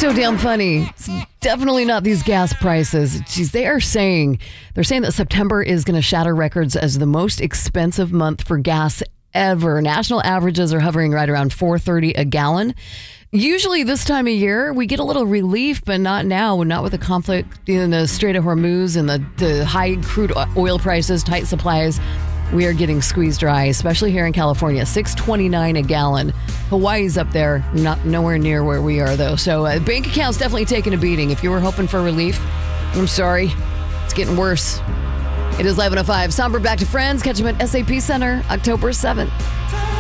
so damn funny. It's definitely not these gas prices. Jeez, they're saying that September is going to shatter records as the most expensive month for gas ever. National averages are hovering right around $4.30 a gallon. Usually this time of year, we get a little relief, but not now. Not with the conflict in the Strait of Hormuz and the high crude oil prices, tight supplies. We are getting squeezed dry, especially here in California. $6.29 a gallon. Hawaii's up there, nowhere near where we are, though. So bank account's definitely taking a beating. If you were hoping for relief, I'm sorry. It's getting worse. It is 11:05. Somber back to Friends. Catch them at SAP Center October 7th.